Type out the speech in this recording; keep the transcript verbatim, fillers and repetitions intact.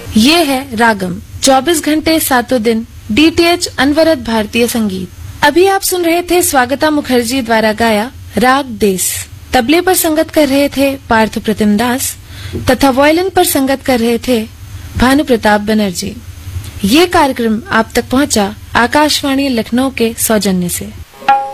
ये है रागम, चौबीस घंटे सातों दिन डीटीएच अनवरत भारतीय संगीत। अभी आप सुन रहे थे स्वागता मुखर्जी द्वारा गाया राग देश। तबले पर संगत कर रहे थे पार्थ प्रतिम दास तथा वायलिन पर संगत कर रहे थे भानु प्रताप बनर्जी। ये कार्यक्रम आप तक पहुंचा आकाशवाणी लखनऊ के सौजन्य से।